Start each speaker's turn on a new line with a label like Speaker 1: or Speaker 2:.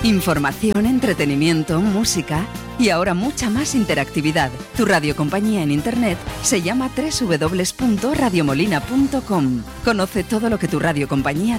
Speaker 1: Información, entretenimiento, música y ahora mucha más interactividad. Tu radiocompañía en internet se llama www.radiomolina.com. Conoce todo lo que tu radiocompañía